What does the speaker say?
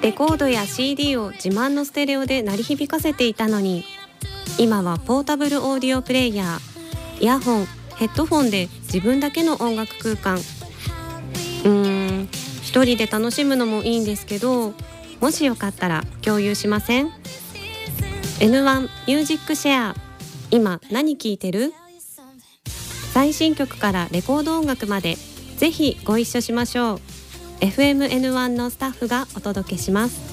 レコードや CD を自慢のステレオで鳴り響かせていたのに、今はポータブルオーディオプレイヤー、イヤホン、ヘッドフォンで自分だけの音楽空間。一人で楽しむのもいいんですけど、もしよかったら共有しません？ N1 ミュージックシェア、今何聴いてる？最新曲からレコード音楽までぜひご一緒しましょう。 FMN1 のスタッフがお届けします。